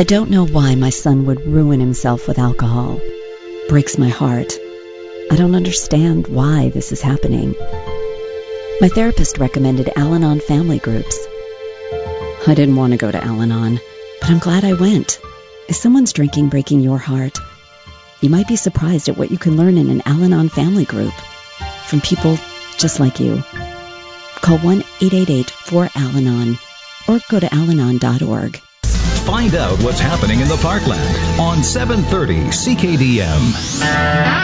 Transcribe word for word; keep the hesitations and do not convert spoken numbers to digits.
I don't know why my son would ruin himself with alcohol. Breaks my heart. I don't understand why this is happening. My therapist recommended Al-Anon family groups. I didn't want to go to Al-Anon, but I'm glad I went. Is someone's drinking breaking your heart? You might be surprised at what you can learn in an Al-Anon family group from people just like you. Call one eight eight eight four Al Anon or go to al anon dot org. Find out what's happening in the Parkland on seven thirty C K D M.